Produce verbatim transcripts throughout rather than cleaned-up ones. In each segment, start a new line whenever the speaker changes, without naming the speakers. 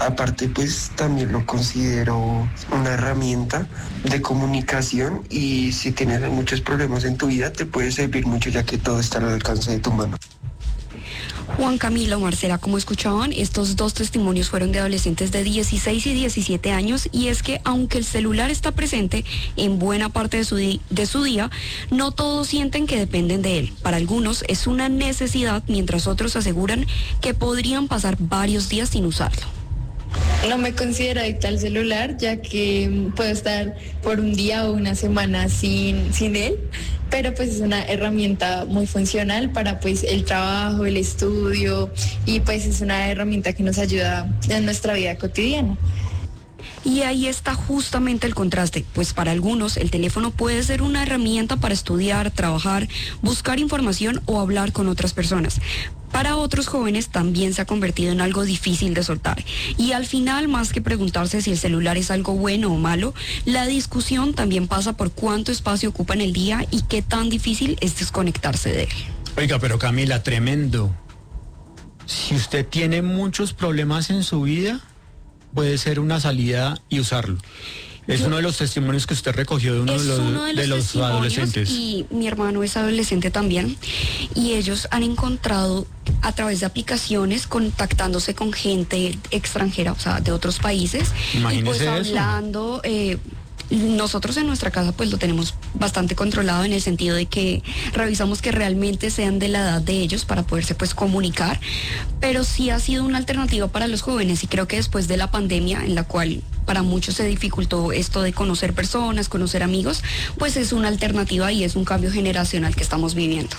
Aparte, pues también lo considero una herramienta de comunicación y si tienes muchos problemas en tu vida te puede servir mucho ya que todo está al alcance de tu mano.
Juan Camilo, Marcela, como escuchaban, estos dos testimonios fueron de adolescentes de dieciséis y diecisiete años y es que aunque el celular está presente en buena parte de su, di- de su día, no todos sienten que dependen de él. Para algunos es una necesidad, mientras otros aseguran que podrían pasar varios días sin usarlo.
No me considero adicta al celular, ya que puedo estar por un día o una semana sin, sin él, pero pues es una herramienta muy funcional para pues el trabajo, el estudio y pues es una herramienta que nos ayuda en nuestra vida cotidiana.
Y ahí está justamente el contraste, pues para algunos el teléfono puede ser una herramienta para estudiar, trabajar, buscar información o hablar con otras personas. Para otros jóvenes también se ha convertido en algo difícil de soltar. Y al final, más que preguntarse si el celular es algo bueno o malo, la discusión también pasa por cuánto espacio ocupa en el día y qué tan difícil es desconectarse de él.
Oiga, pero Camila, tremendo. Si usted tiene muchos problemas en su vida, puede ser una salida y usarlo. Es
Yo,
uno de los testimonios que usted recogió de uno de los,
uno de los,
de los adolescentes.
Y mi hermano es adolescente también. Y ellos han encontrado a través de aplicaciones contactándose con gente extranjera, o sea, de otros países.
Imagínese
y pues
eso.
hablando... Eh, Nosotros en nuestra casa pues lo tenemos bastante controlado en el sentido de que revisamos que realmente sean de la edad de ellos para poderse pues comunicar, pero sí ha sido una alternativa para los jóvenes y creo que después de la pandemia en la cual para muchos se dificultó esto de conocer personas, conocer amigos, pues es una alternativa y es un cambio generacional que estamos viviendo.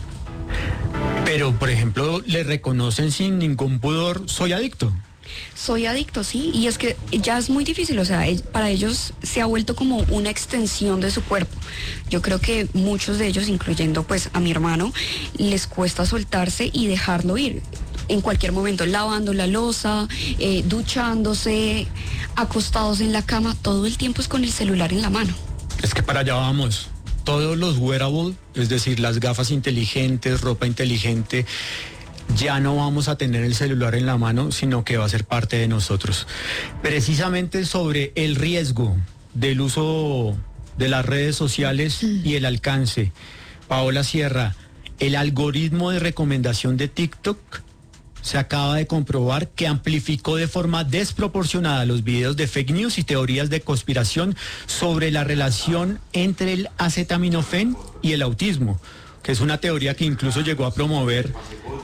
Pero, por ejemplo, le reconocen sin ningún pudor, soy adicto.
Soy adicto, sí, y es que ya es muy difícil, o sea, para ellos se ha vuelto como una extensión de su cuerpo. Yo creo que muchos de ellos, incluyendo pues a mi hermano, les cuesta soltarse y dejarlo ir. En cualquier momento, lavando la loza, eh, duchándose, acostados en la cama, todo el tiempo es con el celular en la mano.
Es que para allá vamos. Todos los wearables, es decir, las gafas inteligentes, ropa inteligente, ya no vamos a tener el celular en la mano, sino que va a ser parte de nosotros. Precisamente sobre el riesgo del uso de las redes sociales y el alcance, Paola Sierra, el algoritmo de recomendación de TikTok se acaba de comprobar que amplificó de forma desproporcionada los videos de fake news y teorías de conspiración sobre la relación entre el acetaminofén y el autismo, que es una teoría que incluso llegó a promover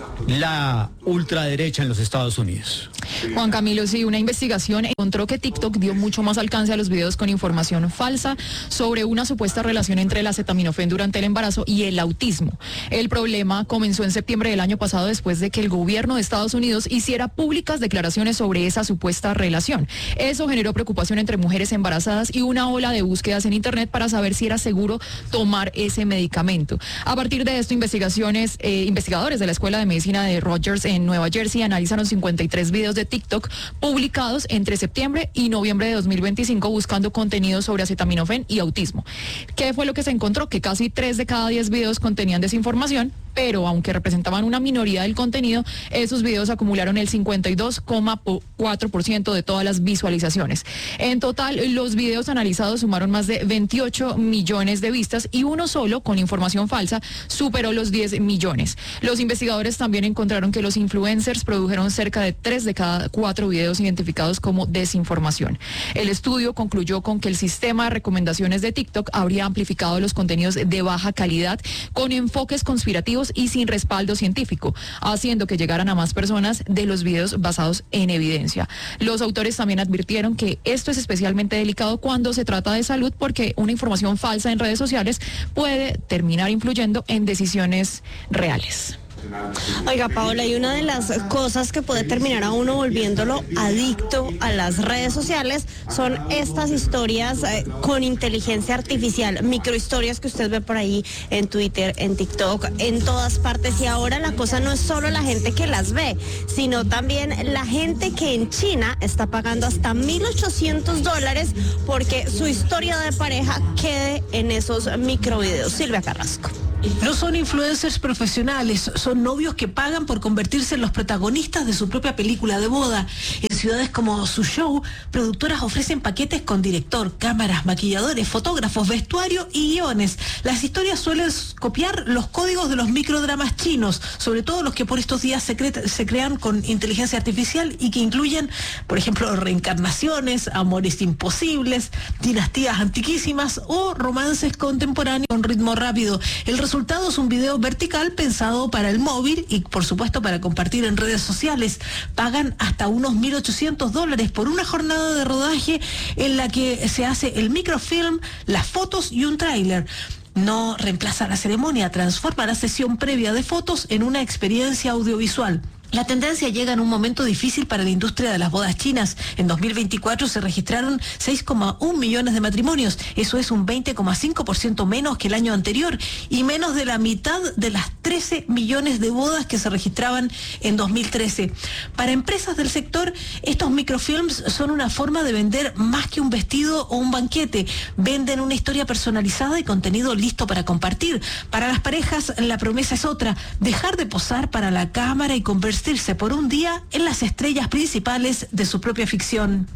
la ultraderecha en los Estados Unidos.
Juan Camilo, sí, una investigación encontró que TikTok dio mucho más alcance a los videos con información falsa sobre una supuesta relación entre el acetaminofén durante el embarazo y el autismo. El problema comenzó en septiembre del año pasado después de que el gobierno de Estados Unidos hiciera públicas declaraciones sobre esa supuesta relación. Eso generó preocupación entre mujeres embarazadas y una ola de búsquedas en internet para saber si era seguro tomar ese medicamento. A partir de esto, investigaciones, eh, investigadores de la Escuela de Medicina de Rutgers en Nueva Jersey analizaron cincuenta y tres videos de TikTok publicados entre septiembre y noviembre de dos mil veinticinco buscando contenido sobre acetaminofén y autismo. ¿Qué fue lo que se encontró? Que casi tres de cada diez videos contenían desinformación, pero aunque representaban una minoría del contenido, esos videos acumularon el cincuenta y dos coma cuatro por ciento de todas las visualizaciones. En total, los videos analizados sumaron más de veintiocho millones de vistas y uno solo, con información falsa, superó los diez millones. Los investigadores también encontraron que los influencers produjeron cerca de tres de cada cuatro videos identificados como desinformación. El estudio concluyó con que el sistema de recomendaciones de TikTok habría amplificado los contenidos de baja calidad con enfoques conspirativos y sin respaldo científico, haciendo que llegaran a más personas de los videos basados en evidencia. Los autores también advirtieron que esto es especialmente delicado cuando se trata de salud porque una información falsa en redes sociales puede terminar influyendo en decisiones reales.
Oiga, Paola, y una de las cosas que puede terminar a uno volviéndolo adicto a las redes sociales son estas historias eh, con inteligencia artificial, microhistorias que usted ve por ahí en Twitter, en TikTok, en todas partes. Y ahora la cosa no es solo la gente que las ve, sino también la gente que en China está pagando hasta mil ochocientos dólares porque su historia de pareja quede en esos microvideos. Silvia Carrasco.
No son influencers profesionales, son novios que pagan por convertirse en los protagonistas de su propia película de boda. En ciudades como Suzhou, productoras ofrecen paquetes con director, cámaras, maquilladores, fotógrafos, vestuario y guiones. Las historias suelen copiar los códigos de los microdramas chinos, sobre todo los que por estos días se, cre- se crean con inteligencia artificial y que incluyen, por ejemplo, reencarnaciones, amores imposibles, dinastías antiquísimas o romances contemporáneos con ritmo rápido. El resultado es un video vertical pensado para el móvil y, por supuesto, para compartir en redes sociales. Pagan hasta unos mil ochocientos dólares por una jornada de rodaje en la que se hace el microfilm, las fotos y un tráiler. No reemplaza la ceremonia, transforma la sesión previa de fotos en una experiencia audiovisual. La tendencia llega en un momento difícil para la industria de las bodas chinas. En dos mil veinticuatro se registraron seis coma uno millones de matrimonios. Eso es un veinte coma cinco por ciento menos que el año anterior y menos de la mitad de las trece millones de bodas que se registraban en dos mil trece. Para empresas del sector, estos microfilms son una forma de vender más que un vestido o un banquete. Venden una historia personalizada y contenido listo para compartir. Para las parejas, la promesa es otra: dejar de posar para la cámara y conversar por un día en las estrellas principales de su propia ficción.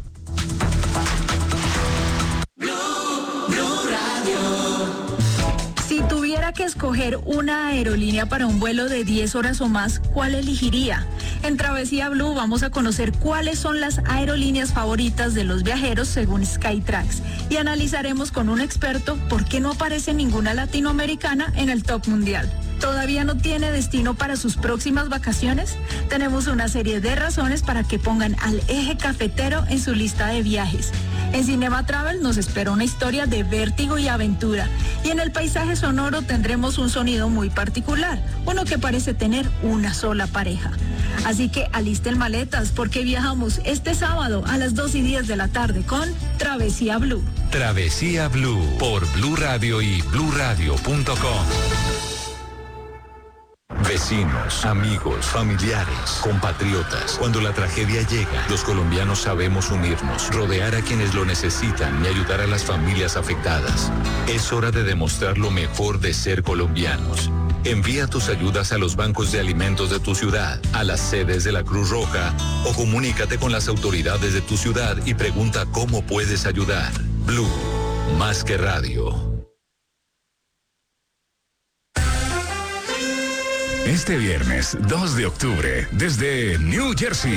Si tuviera que escoger una aerolínea para un vuelo de diez horas o más, ¿cuál elegiría? En Travesía Blue vamos a conocer cuáles son las aerolíneas favoritas de los viajeros según Skytrax y analizaremos con un experto por qué no aparece ninguna latinoamericana en el top mundial. ¿Todavía no tiene destino para sus próximas vacaciones? Tenemos una serie de razones para que pongan al Eje Cafetero en su lista de viajes. En Cinema Travel nos espera una historia de vértigo y aventura. Y en el paisaje sonoro tendremos un sonido muy particular, uno que parece tener una sola pareja. Así que alisten maletas porque viajamos este sábado a las dos y diez de la tarde con Travesía Blue.
Travesía Blue por Blue Radio y blue radio punto com. Vecinos, amigos, familiares, compatriotas. Cuando la tragedia llega, los colombianos sabemos unirnos, rodear a quienes lo necesitan y ayudar a las familias afectadas. Es hora de demostrar lo mejor de ser colombianos. Envía tus ayudas a los bancos de alimentos de tu ciudad, a las sedes de la Cruz Roja o comunícate con las autoridades de tu ciudad y pregunta cómo puedes ayudar. Blue, más que radio.
Este viernes dos de octubre, desde New Jersey,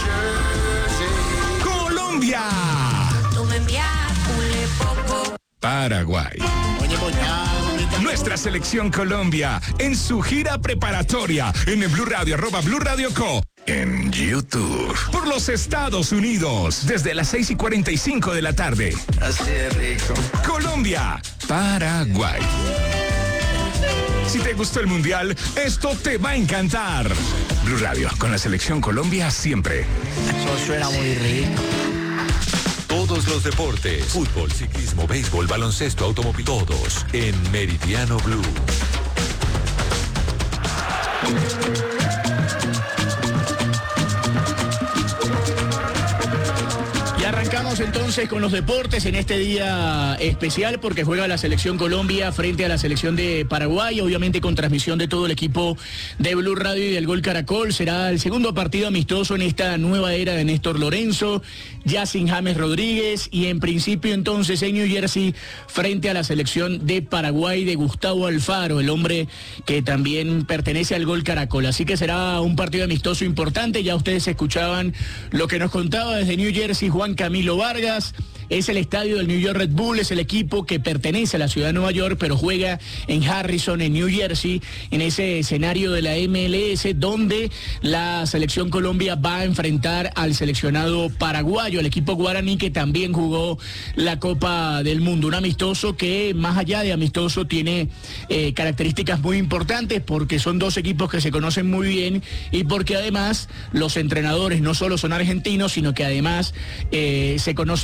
Colombia, Paraguay. Nuestra selección Colombia en su gira preparatoria en el Blue Radio, arroba Blue Radio Co. En YouTube, por los Estados Unidos, desde las seis y cuarenta y cinco de la tarde. Así de rico. Colombia, Paraguay. Si te gustó el Mundial, esto te va a encantar. Blue Radio, con la selección Colombia siempre.
Eso suena muy rico.
Todos los deportes, fútbol, ciclismo, béisbol, baloncesto, automóvil, todos en Meridiano Blue.
Y arrancamos entonces con los deportes en este día especial porque juega la selección Colombia frente a la selección de Paraguay, obviamente con transmisión de todo el equipo de Blue Radio y del Gol Caracol. Será el segundo partido amistoso en esta nueva era de Néstor Lorenzo, ya sin James Rodríguez y en principio entonces en New Jersey frente a la selección de Paraguay de Gustavo Alfaro, el hombre que también pertenece al Gol Caracol. Así que será un partido amistoso importante. Ya ustedes escuchaban lo que nos contaba desde New Jersey Juan Camilo Vargas. Es el estadio del New York Red Bull, es el equipo que pertenece a la ciudad de Nueva York, pero juega en Harrison, en New Jersey, en ese escenario de la M L S, donde la selección Colombia va a enfrentar al seleccionado paraguayo, el equipo guaraní, que también jugó la Copa del Mundo. Un amistoso que, más allá de amistoso, tiene eh, características muy importantes, porque son dos equipos que se conocen muy bien y porque además los entrenadores no solo son argentinos, sino que además eh, se conocen a la perfección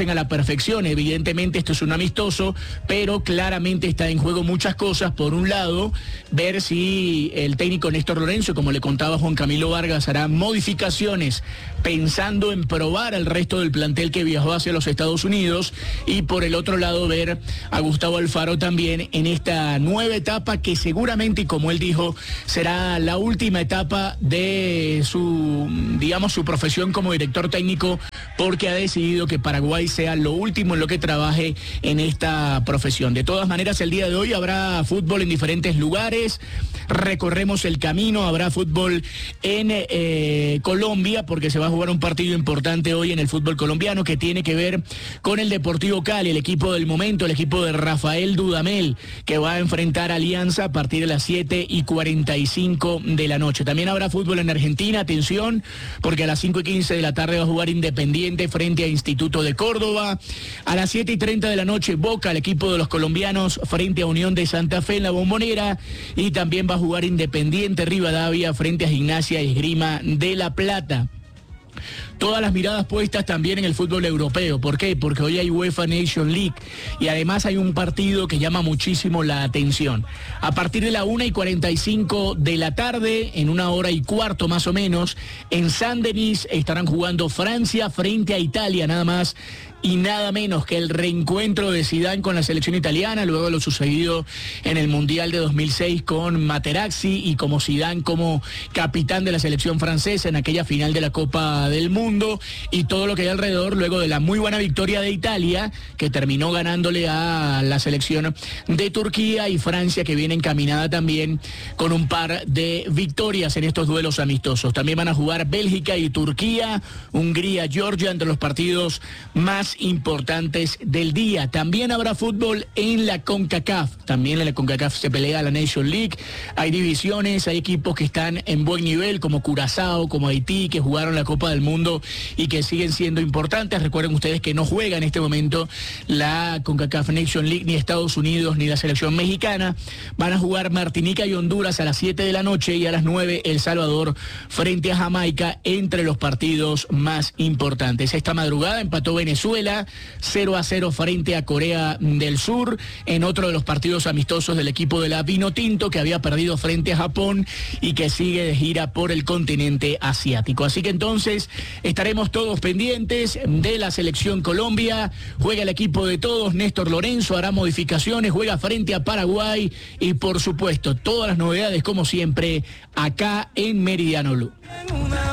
perfección. Evidentemente esto es un amistoso, pero claramente está en juego muchas cosas. Por un lado, ver si el técnico Néstor Lorenzo, como le contaba Juan Camilo Vargas, hará modificaciones pensando en probar al resto del plantel que viajó hacia los Estados Unidos, y por el otro lado ver a Gustavo Alfaro también en esta nueva etapa que seguramente, y como él dijo, será la última etapa de su, digamos, su profesión como director técnico, porque ha decidido que Paraguay sea lo último en lo que trabaje en esta profesión. De todas maneras, el día de hoy habrá fútbol en diferentes lugares, recorremos el camino, habrá fútbol en eh, Colombia, porque se va a jugar un partido importante hoy en el fútbol colombiano que tiene que ver con el Deportivo Cali, el equipo del momento, el equipo de Rafael Dudamel, que va a enfrentar a Alianza a partir de las siete y cuarenta y cinco de la noche. También habrá fútbol en Argentina, atención, porque a las cinco y quince de la tarde va a jugar Independiente frente a Instituto de Córdoba. A las siete y treinta de la noche, Boca, el equipo de los colombianos, frente a Unión de Santa Fe en la Bombonera. Y también va a jugar Independiente Rivadavia frente a Gimnasia y Esgrima de La Plata. Todas las miradas puestas también en el fútbol europeo. ¿Por qué? Porque hoy hay UEFA Nation League y además hay un partido que llama muchísimo la atención. A partir de la una y cuarenta y cinco de la tarde, en una hora y cuarto más o menos, en Saint-Denis estarán jugando Francia frente a Italia, nada más y nada menos que el reencuentro de Zidane con la selección italiana, luego de lo sucedido en el Mundial de dos mil seis con Materazzi y como Zidane como capitán de la selección francesa en aquella final de la Copa del Mundo, y todo lo que hay alrededor luego de la muy buena victoria de Italia, que terminó ganándole a la selección de Turquía, y Francia, que viene encaminada también con un par de victorias en estos duelos amistosos. También van a jugar Bélgica y Turquía, Hungría, Georgia, entre los partidos más importantes del día. También habrá fútbol en la CONCACAF. También en la CONCACAF se pelea la Nation League. Hay divisiones, hay equipos que están en buen nivel, como Curazao, como Haití, que jugaron la Copa del Mundo y que siguen siendo importantes. Recuerden ustedes que no juega en este momento la CONCACAF Nation League, ni Estados Unidos, ni la selección mexicana. Van a jugar Martinica y Honduras a las siete de la noche, y a las nueve El Salvador frente a Jamaica, entre los partidos más importantes. Esta madrugada empató Venezuela cero a cero frente a Corea del Sur, en otro de los partidos amistosos del equipo de la Vinotinto, que había perdido frente a Japón y que sigue de gira por el continente asiático. Así que entonces estaremos todos pendientes de la selección Colombia. Juega el equipo de todos, Néstor Lorenzo hará modificaciones, juega frente a Paraguay, y por supuesto todas las novedades como siempre acá en Meridiano Blue.